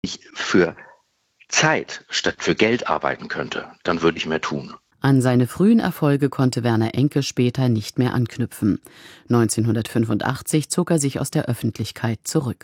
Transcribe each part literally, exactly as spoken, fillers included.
ich für Zeit statt für Geld arbeiten könnte, dann würde ich mehr tun. An seine frühen Erfolge konnte Werner Enke später nicht mehr anknüpfen. neunzehnhundertfünfundachtzig zog er sich aus der Öffentlichkeit zurück.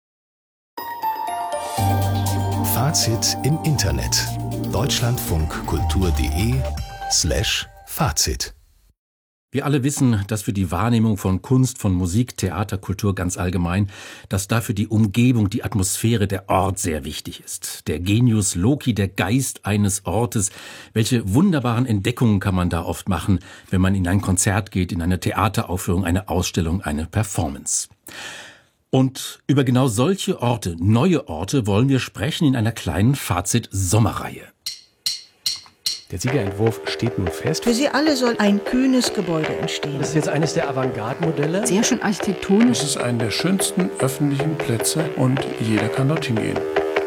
Fazit im Internet. deutschlandfunkkultur.de slash Fazit. Wir alle wissen, dass für die Wahrnehmung von Kunst, von Musik, Theater, Kultur ganz allgemein, dass dafür die Umgebung, die Atmosphäre, der Ort sehr wichtig ist. Der Genius loci, der Geist eines Ortes. Welche wunderbaren Entdeckungen kann man da oft machen, wenn man in ein Konzert geht, in eine Theateraufführung, eine Ausstellung, eine Performance. Und über genau solche Orte, neue Orte, wollen wir sprechen in einer kleinen Fazit-Sommerreihe. Der Siegerentwurf steht nun fest. Für sie alle soll ein kühnes Gebäude entstehen. Das ist jetzt eines der Avantgarde-Modelle. Sehr schön architektonisch. Es ist einer der schönsten öffentlichen Plätze und jeder kann dorthin gehen.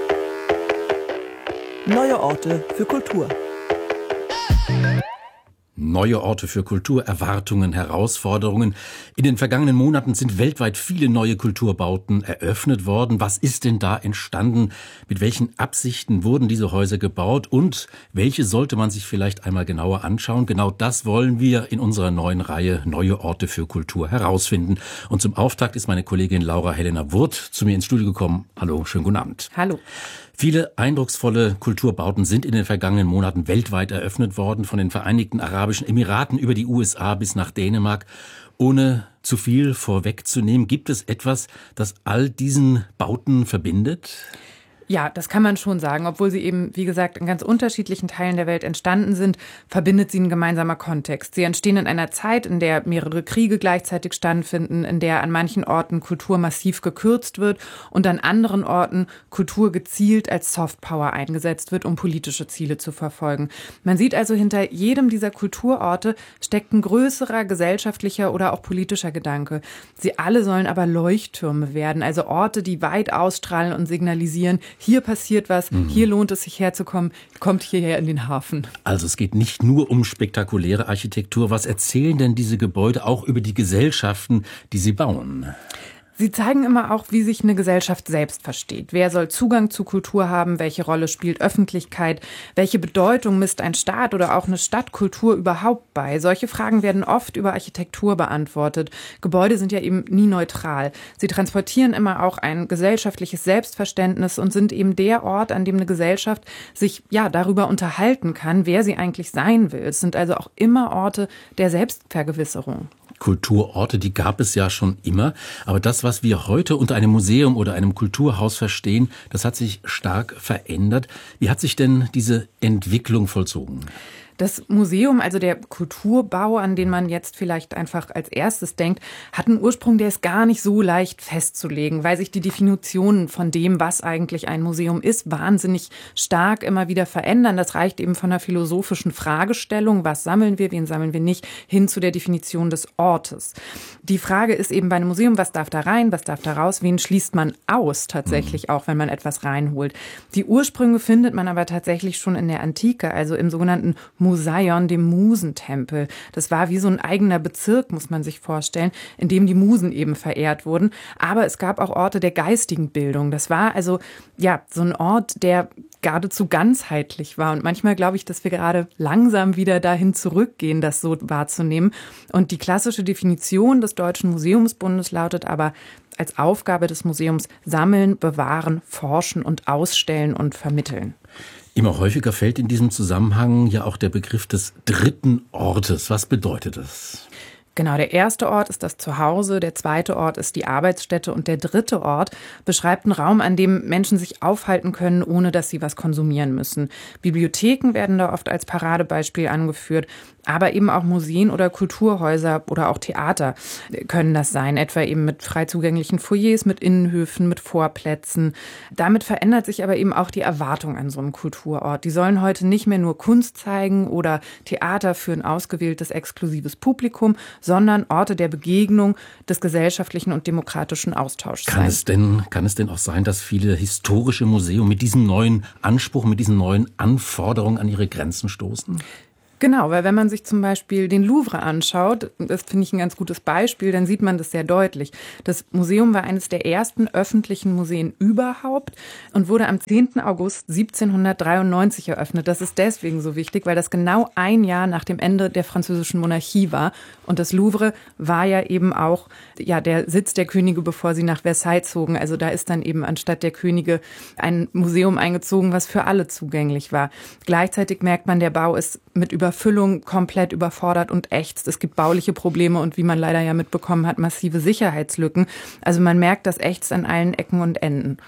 Neue Orte für Kultur. Neue Orte für Kultur, Erwartungen, Herausforderungen. In den vergangenen Monaten sind weltweit viele neue Kulturbauten eröffnet worden. Was ist denn da entstanden? Mit welchen Absichten wurden diese Häuser gebaut? Und welche sollte man sich vielleicht einmal genauer anschauen? Genau das wollen wir in unserer neuen Reihe Neue Orte für Kultur herausfinden. Und zum Auftakt ist meine Kollegin Laura Helena Wurth zu mir ins Studio gekommen. Hallo, schönen guten Abend. Hallo. Viele eindrucksvolle Kulturbauten sind in den vergangenen Monaten weltweit eröffnet worden, von den Vereinigten Arabischen Emiraten über die U S A bis nach Dänemark. Ohne zu viel vorwegzunehmen, gibt es etwas, das all diesen Bauten verbindet? Ja, das kann man schon sagen. Obwohl sie eben, wie gesagt, in ganz unterschiedlichen Teilen der Welt entstanden sind, verbindet sie ein gemeinsamer Kontext. Sie entstehen in einer Zeit, in der mehrere Kriege gleichzeitig stattfinden, in der an manchen Orten Kultur massiv gekürzt wird und an anderen Orten Kultur gezielt als Softpower eingesetzt wird, um politische Ziele zu verfolgen. Man sieht also, hinter jedem dieser Kulturorte steckt ein größerer gesellschaftlicher oder auch politischer Gedanke. Sie alle sollen aber Leuchttürme werden, also Orte, die weit ausstrahlen und signalisieren, hier passiert was, mhm. hier lohnt es sich herzukommen, kommt hierher in den Hafen. Also es geht nicht nur um spektakuläre Architektur. Was erzählen denn diese Gebäude auch über die Gesellschaften, die sie bauen? Sie zeigen immer auch, wie sich eine Gesellschaft selbst versteht. Wer soll Zugang zu Kultur haben? Welche Rolle spielt Öffentlichkeit? Welche Bedeutung misst ein Staat oder auch eine Stadt Kultur überhaupt bei? Solche Fragen werden oft über Architektur beantwortet. Gebäude sind ja eben nie neutral. Sie transportieren immer auch ein gesellschaftliches Selbstverständnis und sind eben der Ort, an dem eine Gesellschaft sich ja darüber unterhalten kann, wer sie eigentlich sein will. Es sind also auch immer Orte der Selbstvergewisserung. Kulturorte, die gab es ja schon immer. Aber das, was wir heute unter einem Museum oder einem Kulturhaus verstehen, das hat sich stark verändert. Wie hat sich denn diese Entwicklung vollzogen? Das Museum, also der Kulturbau, an den man jetzt vielleicht einfach als erstes denkt, hat einen Ursprung, der ist gar nicht so leicht festzulegen, weil sich die Definitionen von dem, was eigentlich ein Museum ist, wahnsinnig stark immer wieder verändern. Das reicht eben von einer philosophischen Fragestellung, was sammeln wir, wen sammeln wir nicht, hin zu der Definition des Ortes. Die Frage ist eben bei einem Museum, was darf da rein, was darf da raus, wen schließt man aus tatsächlich auch, wenn man etwas reinholt. Die Ursprünge findet man aber tatsächlich schon in der Antike, also im sogenannten Museion, dem Musentempel. Das war wie so ein eigener Bezirk, muss man sich vorstellen, in dem die Musen eben verehrt wurden. Aber es gab auch Orte der geistigen Bildung. Das war also ja so ein Ort, der geradezu ganzheitlich war. Und manchmal glaube ich, dass wir gerade langsam wieder dahin zurückgehen, das so wahrzunehmen. Und die klassische Definition des Deutschen Museumsbundes lautet aber als Aufgabe des Museums sammeln, bewahren, forschen und ausstellen und vermitteln. Immer häufiger fällt in diesem Zusammenhang ja auch der Begriff des dritten Ortes. Was bedeutet das? Genau, der erste Ort ist das Zuhause, der zweite Ort ist die Arbeitsstätte und der dritte Ort beschreibt einen Raum, an dem Menschen sich aufhalten können, ohne dass sie was konsumieren müssen. Bibliotheken werden da oft als Paradebeispiel angeführt, aber eben auch Museen oder Kulturhäuser oder auch Theater können das sein, etwa eben mit frei zugänglichen Foyers, mit Innenhöfen, mit Vorplätzen. Damit verändert sich aber eben auch die Erwartung an so einem Kulturort. Die sollen heute nicht mehr nur Kunst zeigen oder Theater für ein ausgewähltes, exklusives Publikum, sondern Orte der Begegnung, des gesellschaftlichen und demokratischen Austauschs sein. Kann es denn, kann es denn auch sein, dass viele historische Museen mit diesem neuen Anspruch, mit diesen neuen Anforderungen an ihre Grenzen stoßen? Genau, weil wenn man sich zum Beispiel den Louvre anschaut, das finde ich ein ganz gutes Beispiel, dann sieht man das sehr deutlich. Das Museum war eines der ersten öffentlichen Museen überhaupt und wurde am zehnten August siebzehnhundertdreiundneunzig eröffnet. Das ist deswegen so wichtig, weil das genau ein Jahr nach dem Ende der französischen Monarchie war. Und das Louvre war ja eben auch ja, der Sitz der Könige, bevor sie nach Versailles zogen. Also da ist dann eben anstatt der Könige ein Museum eingezogen, was für alle zugänglich war. Gleichzeitig merkt man, der Bau ist mit Überfüllung komplett überfordert und ächzt. Es gibt bauliche Probleme und wie man leider ja mitbekommen hat, massive Sicherheitslücken. Also man merkt, das ächzt an allen Ecken und Enden.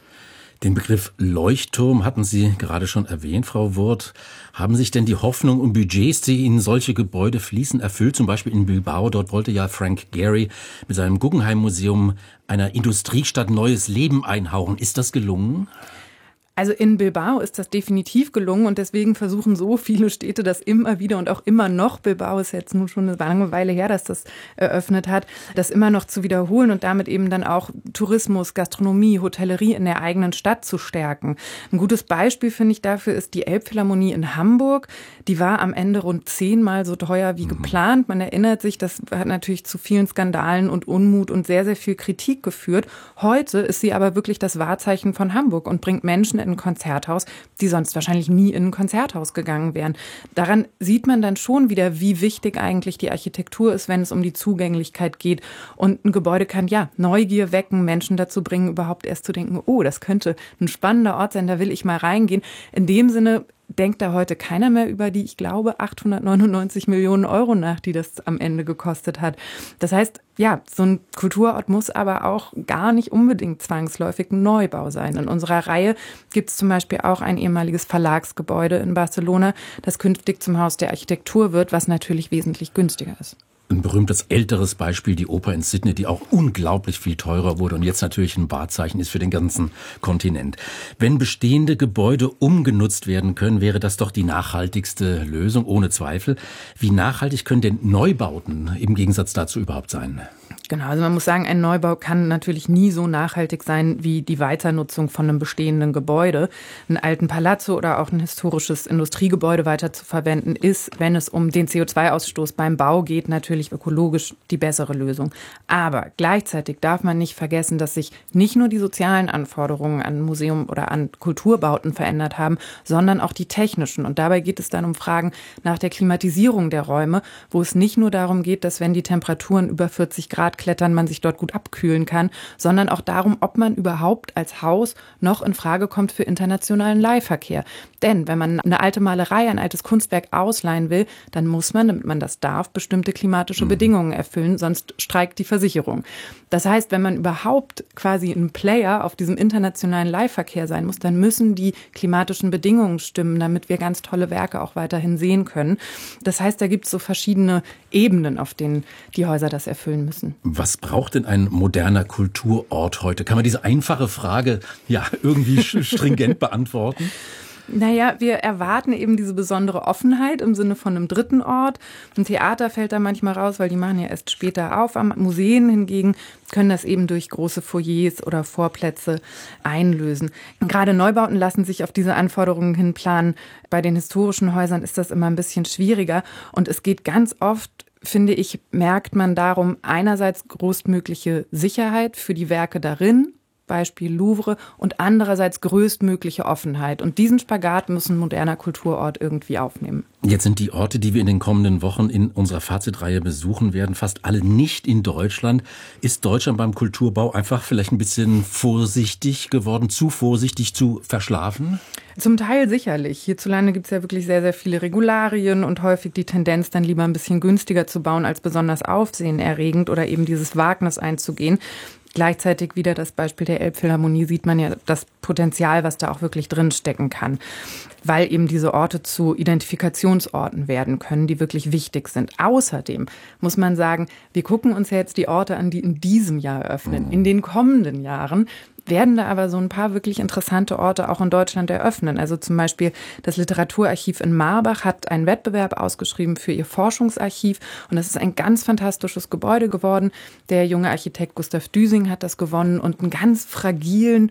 Den Begriff Leuchtturm hatten Sie gerade schon erwähnt, Frau Wurth. Haben sich denn die Hoffnung und Budgets, die in solche Gebäude fließen, erfüllt? Zum Beispiel in Bilbao. Dort wollte ja Frank Gehry mit seinem Guggenheim-Museum einer Industriestadt neues Leben einhauchen. Ist das gelungen? Also in Bilbao ist das definitiv gelungen und deswegen versuchen so viele Städte das immer wieder und auch immer noch, Bilbao ist jetzt nun schon eine lange Weile her, dass das eröffnet hat, das immer noch zu wiederholen und damit eben dann auch Tourismus, Gastronomie, Hotellerie in der eigenen Stadt zu stärken. Ein gutes Beispiel, finde ich, dafür ist die Elbphilharmonie in Hamburg. Die war am Ende rund zehnmal so teuer wie geplant. Man erinnert sich, das hat natürlich zu vielen Skandalen und Unmut und sehr, sehr viel Kritik geführt. Heute ist sie aber wirklich das Wahrzeichen von Hamburg und bringt Menschen in ein Konzerthaus, die sonst wahrscheinlich nie in ein Konzerthaus gegangen wären. Daran sieht man dann schon wieder, wie wichtig eigentlich die Architektur ist, wenn es um die Zugänglichkeit geht. Und ein Gebäude kann ja Neugier wecken, Menschen dazu bringen, überhaupt erst zu denken, oh, das könnte ein spannender Ort sein, da will ich mal reingehen. In dem Sinne denkt da heute keiner mehr über die, ich glaube, achthundertneunundneunzig Millionen Euro nach, die das am Ende gekostet hat. Das heißt, ja, so ein Kulturort muss aber auch gar nicht unbedingt zwangsläufig ein Neubau sein. In unserer Reihe gibt es zum Beispiel auch ein ehemaliges Verlagsgebäude in Barcelona, das künftig zum Haus der Architektur wird, was natürlich wesentlich günstiger ist. Ein berühmtes älteres Beispiel, die Oper in Sydney, die auch unglaublich viel teurer wurde und jetzt natürlich ein Wahrzeichen ist für den ganzen Kontinent. Wenn bestehende Gebäude umgenutzt werden können, wäre das doch die nachhaltigste Lösung, ohne Zweifel. Wie nachhaltig können denn Neubauten im Gegensatz dazu überhaupt sein? Genau, also man muss sagen, ein Neubau kann natürlich nie so nachhaltig sein wie die Weiternutzung von einem bestehenden Gebäude. Einen alten Palazzo oder auch ein historisches Industriegebäude weiter zu verwenden, ist, wenn es um den C O zwei Ausstoß beim Bau geht, natürlich ökologisch die bessere Lösung. Aber gleichzeitig darf man nicht vergessen, dass sich nicht nur die sozialen Anforderungen an Museum oder an Kulturbauten verändert haben, sondern auch die technischen. Und dabei geht es dann um Fragen nach der Klimatisierung der Räume, wo es nicht nur darum geht, dass wenn die Temperaturen über vierzig Grad klettern, man sich dort gut abkühlen kann, sondern auch darum, ob man überhaupt als Haus noch in Frage kommt für internationalen Leihverkehr. Denn wenn man eine alte Malerei, ein altes Kunstwerk ausleihen will, dann muss man, damit man das darf, bestimmte klimatische mhm. Bedingungen erfüllen, sonst streikt die Versicherung. Das heißt, wenn man überhaupt quasi ein Player auf diesem internationalen Leihverkehr sein muss, dann müssen die klimatischen Bedingungen stimmen, damit wir ganz tolle Werke auch weiterhin sehen können. Das heißt, da gibt es so verschiedene Ebenen, auf denen die Häuser das erfüllen müssen. Was braucht denn ein moderner Kulturort heute? Kann man diese einfache Frage ja irgendwie stringent beantworten? Naja, wir erwarten eben diese besondere Offenheit im Sinne von einem dritten Ort. Ein Theater fällt da manchmal raus, weil die machen ja erst später auf. Museen hingegen können das eben durch große Foyers oder Vorplätze einlösen. Gerade Neubauten lassen sich auf diese Anforderungen hin planen. Bei den historischen Häusern ist das immer ein bisschen schwieriger. Und es geht ganz oft, finde ich, merkt man darum, einerseits größtmögliche Sicherheit für die Werke darin, Beispiel Louvre, und andererseits größtmögliche Offenheit. Und diesen Spagat muss ein moderner Kulturort irgendwie aufnehmen. Jetzt sind die Orte, die wir in den kommenden Wochen in unserer Fazitreihe besuchen werden, fast alle nicht in Deutschland. Ist Deutschland beim Kulturbau einfach vielleicht ein bisschen vorsichtig geworden, zu vorsichtig, zu verschlafen? Zum Teil sicherlich. Hierzulande gibt es ja wirklich sehr, sehr viele Regularien und häufig die Tendenz, dann lieber ein bisschen günstiger zu bauen, als besonders aufsehenerregend oder eben dieses Wagnis einzugehen. Gleichzeitig wieder das Beispiel der Elbphilharmonie sieht man ja das Potenzial, was da auch wirklich drinstecken kann, weil eben diese Orte zu Identifikationsorten werden können, die wirklich wichtig sind. Außerdem muss man sagen, wir gucken uns ja jetzt die Orte an, die in diesem Jahr eröffnen. In den kommenden Jahren werden da aber so ein paar wirklich interessante Orte auch in Deutschland eröffnen. Also zum Beispiel das Literaturarchiv in Marbach hat einen Wettbewerb ausgeschrieben für ihr Forschungsarchiv und das ist ein ganz fantastisches Gebäude geworden. Der junge Architekt Gustav Düsing hat das gewonnen und einen ganz fragilen,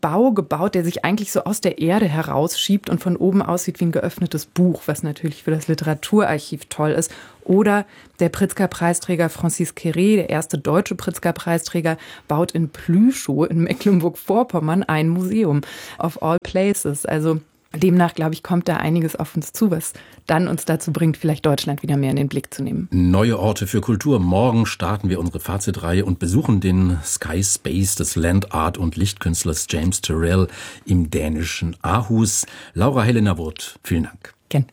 Bau gebaut, der sich eigentlich so aus der Erde herausschiebt und von oben aussieht wie ein geöffnetes Buch, was natürlich für das Literaturarchiv toll ist. Oder der Pritzker-Preisträger Francis Quéré, der erste deutsche Pritzker-Preisträger, baut in Plüschow in Mecklenburg-Vorpommern ein Museum of all places. Also demnach, glaube ich, kommt da einiges auf uns zu, was dann uns dazu bringt, vielleicht Deutschland wieder mehr in den Blick zu nehmen. Neue Orte für Kultur. Morgen starten wir unsere Fazitreihe und besuchen den Sky Space des Land Art und Lichtkünstlers James Turrell im dänischen Aarhus. Laura Helena Wurth, vielen Dank. Gerne.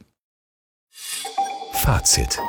Fazit.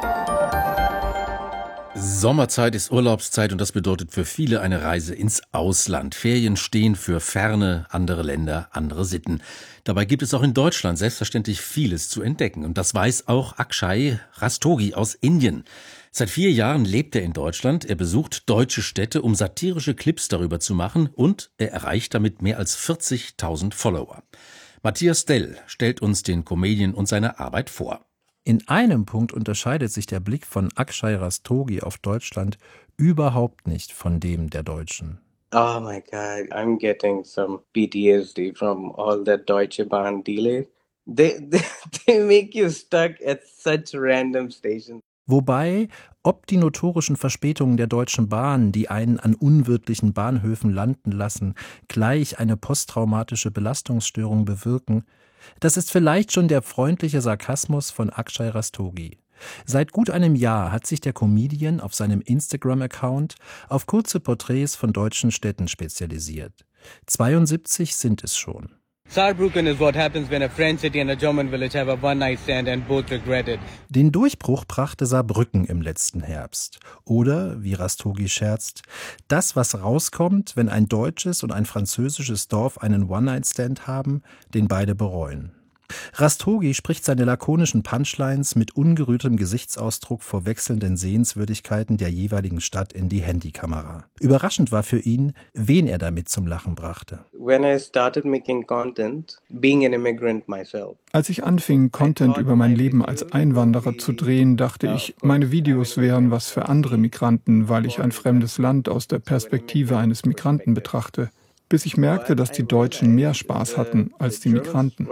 Sommerzeit ist Urlaubszeit und das bedeutet für viele eine Reise ins Ausland. Ferien stehen für ferne, andere Länder, andere Sitten. Dabei gibt es auch in Deutschland selbstverständlich vieles zu entdecken. Und das weiß auch Akshay Rastogi aus Indien. Seit vier Jahren lebt er in Deutschland. Er besucht deutsche Städte, um satirische Clips darüber zu machen. Und er erreicht damit mehr als vierzigtausend Follower. Matthias Dell stellt uns den Comedian und seine Arbeit vor. In einem Punkt unterscheidet sich der Blick von Akshay Rastogi auf Deutschland überhaupt nicht von dem der Deutschen. Oh my God, I'm getting some P T S D from all that Deutsche Bahn delays. They, they, they make you stuck at such random stations. Wobei, ob die notorischen Verspätungen der Deutschen Bahn, die einen an unwirtlichen Bahnhöfen landen lassen, gleich eine posttraumatische Belastungsstörung bewirken, das ist vielleicht schon der freundliche Sarkasmus von Akshay Rastogi. Seit gut einem Jahr hat sich der Comedian auf seinem Instagram-Account auf kurze Porträts von deutschen Städten spezialisiert. zweiundsiebzig sind es schon. Saarbrücken is what happens when a French city and a German village have a one-night stand and both regret it. Den Durchbruch brachte Saarbrücken im letzten Herbst. Oder, wie Rastogi scherzt, das, was rauskommt, wenn ein deutsches und ein französisches Dorf einen One-Night-Stand haben, den beide bereuen. Rastogi spricht seine lakonischen Punchlines mit ungerührtem Gesichtsausdruck vor wechselnden Sehenswürdigkeiten der jeweiligen Stadt in die Handykamera. Überraschend war für ihn, wen er damit zum Lachen brachte. When I started making content, being an immigrant myself. Als ich anfing, Content über mein Leben als Einwanderer zu drehen, dachte ich, meine Videos wären was für andere Migranten, weil ich ein fremdes Land aus der Perspektive eines Migranten betrachte. Bis ich merkte, dass die Deutschen mehr Spaß hatten als die Migranten.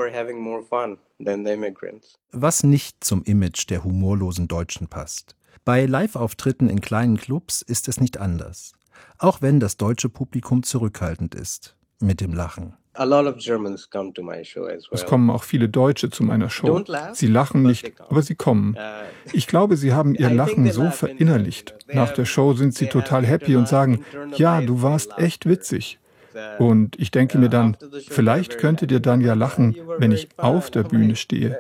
Was nicht zum Image der humorlosen Deutschen passt. Bei Live-Auftritten in kleinen Clubs ist es nicht anders. Auch wenn das deutsche Publikum zurückhaltend ist mit dem Lachen. Es kommen auch viele Deutsche zu meiner Show. Sie lachen nicht, aber sie kommen. Ich glaube, sie haben ihr Lachen so verinnerlicht. Nach der Show sind sie total happy und sagen, ja, du warst echt witzig. Und ich denke mir dann, vielleicht könntet ihr dann ja lachen, wenn ich auf der Bühne stehe.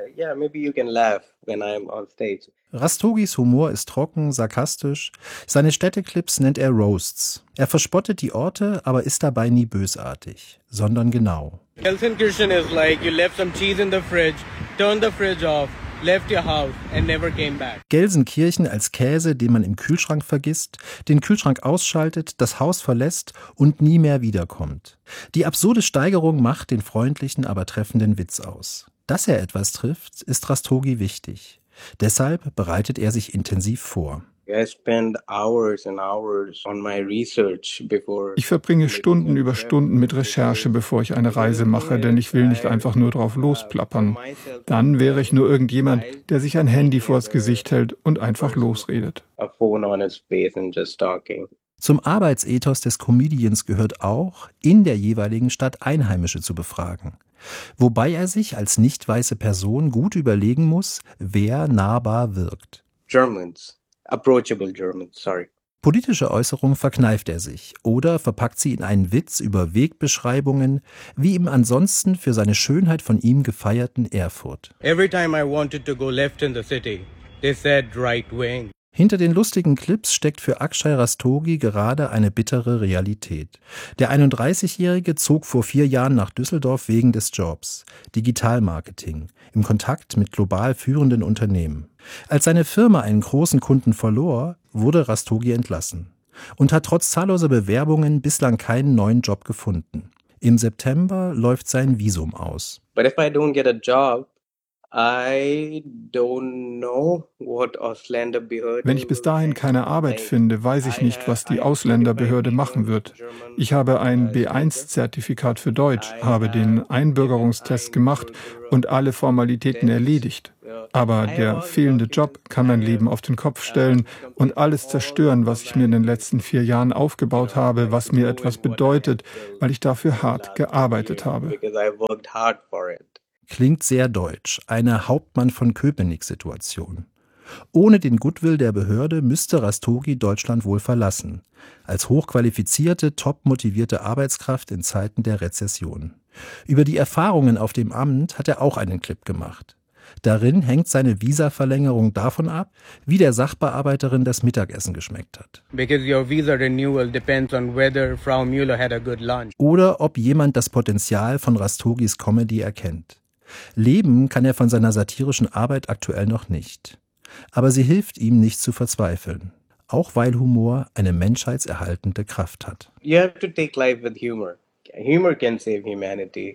Rastogis Humor ist trocken, sarkastisch. Seine Städteclips nennt er Roasts. Er verspottet die Orte, aber ist dabei nie bösartig, sondern genau. Gelsenkirchen is like you left some cheese in the fridge, turned the fridge off, left your house and never came back. Gelsenkirchen als Käse, den man im Kühlschrank vergisst, den Kühlschrank ausschaltet, das Haus verlässt und nie mehr wiederkommt. Die absurde Steigerung macht den freundlichen, aber treffenden Witz aus. Dass er etwas trifft, ist Rastogi wichtig. Deshalb bereitet er sich intensiv vor. Ich verbringe Stunden über Stunden mit Recherche, bevor ich eine Reise mache, denn ich will nicht einfach nur drauf losplappern. Dann wäre ich nur irgendjemand, der sich ein Handy vors Gesicht hält und einfach losredet. Zum Arbeitsethos des Comedians gehört auch, in der jeweiligen Stadt Einheimische zu befragen. Wobei er sich als nicht weiße Person gut überlegen muss, wer nahbar wirkt. Germans. Approachable Germans, sorry. Politische Äußerungen verkneift er sich oder verpackt sie in einen Witz über Wegbeschreibungen, wie im ansonsten für seine Schönheit von ihm gefeierten Erfurt. Every time I wanted to go left in the city, they said right wing. Hinter den lustigen Clips steckt für Akshay Rastogi gerade eine bittere Realität. Der einunddreißigjährige zog vor vier Jahren nach Düsseldorf wegen des Jobs, Digitalmarketing, im Kontakt mit global führenden Unternehmen. Als seine Firma einen großen Kunden verlor, wurde Rastogi entlassen und hat trotz zahlloser Bewerbungen bislang keinen neuen Job gefunden. Im September läuft sein Visum aus. But if I don't get a job, I don't know what Ausländerbehörde. Wenn ich bis dahin keine Arbeit finde, weiß ich nicht, was die Ausländerbehörde machen wird. Ich habe ein B eins Zertifikat für Deutsch, habe den Einbürgerungstest gemacht und alle Formalitäten erledigt. Aber der fehlende Job kann mein Leben auf den Kopf stellen und alles zerstören, was ich mir in den letzten vier Jahren aufgebaut habe, was mir etwas bedeutet, weil ich dafür hart gearbeitet habe. Klingt sehr deutsch, eine Hauptmann-von-Köpenick-Situation. Ohne den Goodwill der Behörde müsste Rastogi Deutschland wohl verlassen. Als hochqualifizierte, top-motivierte Arbeitskraft in Zeiten der Rezession. Über die Erfahrungen auf dem Amt hat er auch einen Clip gemacht. Darin hängt seine Visaverlängerung davon ab, wie der Sachbearbeiterin das Mittagessen geschmeckt hat. Oder ob jemand das Potenzial von Rastogis Comedy erkennt. Leben kann er von seiner satirischen Arbeit aktuell noch nicht. Aber sie hilft ihm nicht zu verzweifeln. Auch weil Humor eine menschheitserhaltende Kraft hat. You have to take life with humor. Humor can save humanity.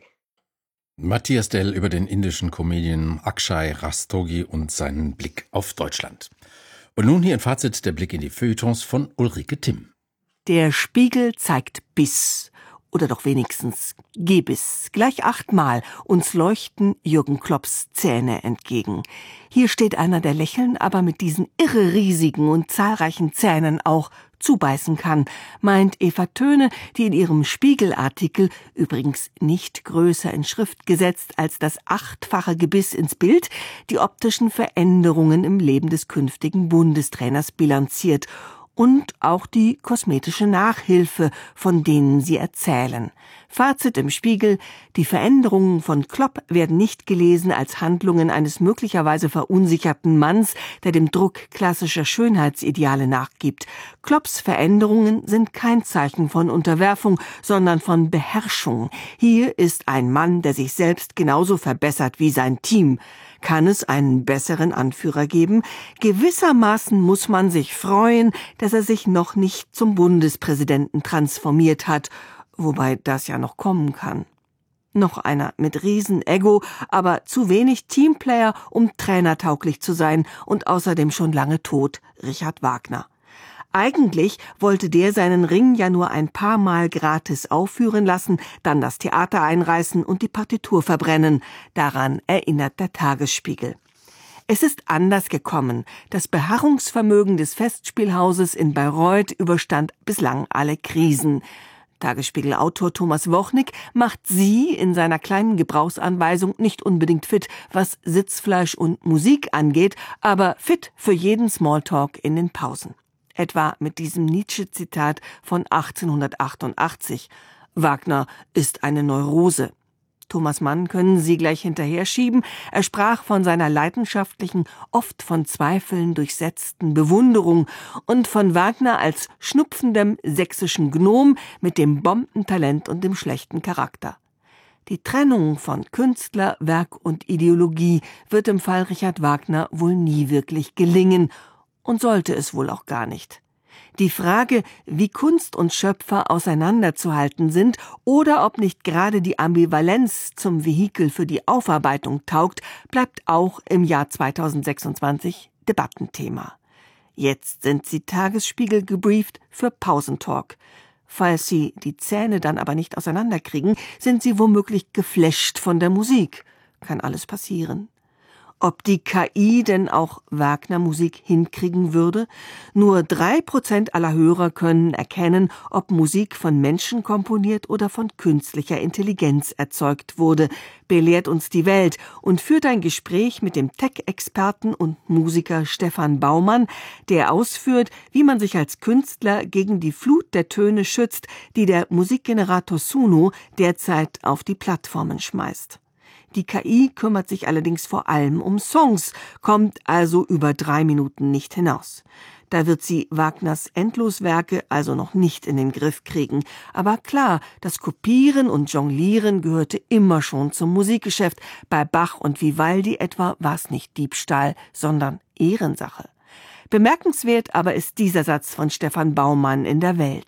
Matthias Dell über den indischen Comedian Akshay Rastogi und seinen Blick auf Deutschland. Und nun hier ein Fazit, der Blick in die Feuilletons von Ulrike Timm. Der Spiegel zeigt Biss. Oder doch wenigstens Gebiss. Gleich achtmal uns leuchten Jürgen Klopps Zähne entgegen. Hier steht einer, der lächeln, aber mit diesen irre riesigen und zahlreichen Zähnen auch zubeißen kann, meint Eva Töne, die in ihrem Spiegelartikel, übrigens nicht größer in Schrift gesetzt als das achtfache Gebiss ins Bild, die optischen Veränderungen im Leben des künftigen Bundestrainers bilanziert und auch die kosmetische Nachhilfe, von denen sie erzählen. Fazit im Spiegel: Die Veränderungen von Klopp werden nicht gelesen als Handlungen eines möglicherweise verunsicherten Manns, der dem Druck klassischer Schönheitsideale nachgibt. Klopps Veränderungen sind kein Zeichen von Unterwerfung, sondern von Beherrschung. Hier ist ein Mann, der sich selbst genauso verbessert wie sein Team. Kann es einen besseren Anführer geben? Gewissermaßen muss man sich freuen, dass er sich noch nicht zum Bundespräsidenten transformiert hat, wobei das ja noch kommen kann. Noch einer mit Riesen-Ego, aber zu wenig Teamplayer, um trainertauglich zu sein und außerdem schon lange tot, Richard Wagner. Eigentlich wollte der seinen Ring ja nur ein paar Mal gratis aufführen lassen, dann das Theater einreißen und die Partitur verbrennen. Daran erinnert der Tagesspiegel. Es ist anders gekommen. Das Beharrungsvermögen des Festspielhauses in Bayreuth überstand bislang alle Krisen. Tagesspiegel-Autor Thomas Wochnick macht sie in seiner kleinen Gebrauchsanweisung nicht unbedingt fit, was Sitzfleisch und Musik angeht, aber fit für jeden Smalltalk in den Pausen. Etwa mit diesem Nietzsche-Zitat von achtzehnhundertachtundachtzig. Wagner ist eine Neurose. Thomas Mann können Sie gleich hinterher schieben. Er sprach von seiner leidenschaftlichen, oft von Zweifeln durchsetzten Bewunderung und von Wagner als schnupfendem sächsischen Gnom mit dem Bombentalent und dem schlechten Charakter. Die Trennung von Künstler, Werk und Ideologie wird im Fall Richard Wagner wohl nie wirklich gelingen. Und sollte es wohl auch gar nicht. Die Frage, wie Kunst und Schöpfer auseinanderzuhalten sind oder ob nicht gerade die Ambivalenz zum Vehikel für die Aufarbeitung taugt, bleibt auch im Jahr zweitausendsechsundzwanzig Debattenthema. Jetzt sind Sie Tagesspiegel gebrieft für Pausentalk. Falls Sie die Zähne dann aber nicht auseinanderkriegen, sind Sie womöglich geflasht von der Musik. Kann alles passieren. Ob die K I denn auch Wagner-Musik hinkriegen würde? Nur drei Prozent aller Hörer können erkennen, ob Musik von Menschen komponiert oder von künstlicher Intelligenz erzeugt wurde, belehrt uns die Welt und führt ein Gespräch mit dem Tech-Experten und Musiker Stefan Baumann, der ausführt, wie man sich als Künstler gegen die Flut der Töne schützt, die der Musikgenerator Suno derzeit auf die Plattformen schmeißt. Die K I kümmert sich allerdings vor allem um Songs, kommt also über drei Minuten nicht hinaus. Da wird sie Wagners Endloswerke also noch nicht in den Griff kriegen. Aber klar, das Kopieren und Jonglieren gehörte immer schon zum Musikgeschäft. Bei Bach und Vivaldi etwa war es nicht Diebstahl, sondern Ehrensache. Bemerkenswert aber ist dieser Satz von Stefan Baumann in der Welt.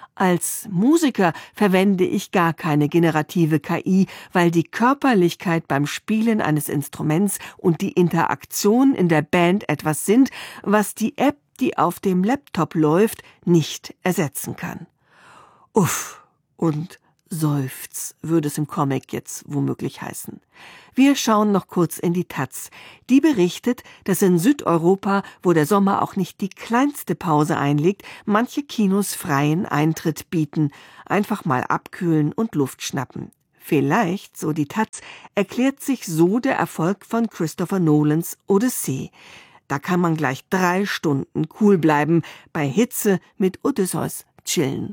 Als Musiker verwende ich gar keine generative K I, weil die Körperlichkeit beim Spielen eines Instruments und die Interaktion in der Band etwas sind, was die App, die auf dem Laptop läuft, nicht ersetzen kann. Uff und Seufz würde es im Comic jetzt womöglich heißen. Wir schauen noch kurz in die Taz. Die berichtet, dass in Südeuropa, wo der Sommer auch nicht die kleinste Pause einlegt, manche Kinos freien Eintritt bieten. Einfach mal abkühlen und Luft schnappen. Vielleicht, so die Taz, erklärt sich so der Erfolg von Christopher Nolans Odyssee. Da kann man gleich drei Stunden cool bleiben, bei Hitze mit Odysseus chillen.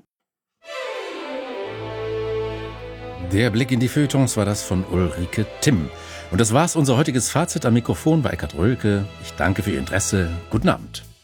Der Blick in die Feuilletons war das von Ulrike Timm. Und das war's, unser heutiges Fazit. Am Mikrofon bei Eckhard Rölke. Ich danke für Ihr Interesse. Guten Abend.